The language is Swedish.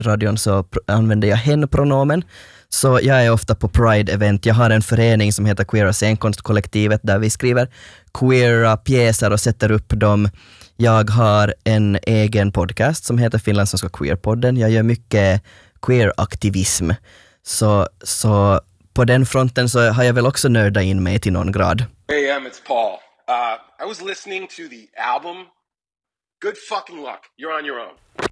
radion så använder jag hen-pronomen. Så jag är ofta på Pride-event. Jag har en förening som heter Queera scenkonstkollektivet där vi skriver queera pjäser och sätter upp dem. Jag har en egen podcast som heter Finlandssvenska Queer-podden. Jag gör mycket queer-aktivism. Så på den fronten så har jag väl också nördat in mig till någon grad. Hey, it's Paul. I was listening to the album. Good fucking luck. You're on your own.